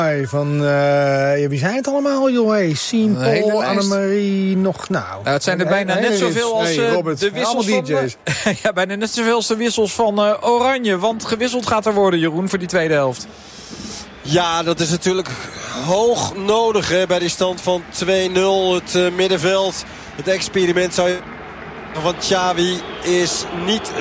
Van, wie zijn het allemaal, joh? Hey, Sien, Paul, Annemarie, nog, nou... het zijn er bijna net zoveel als de wissels van... ja, bijna net zoveel als de wissels van Oranje. Want gewisseld gaat er worden, Jeroen, voor die tweede helft. Ja, dat is natuurlijk hoog nodig hè, bij die stand van 2-0. Het middenveld, het experiment zou je... van Xavi is niet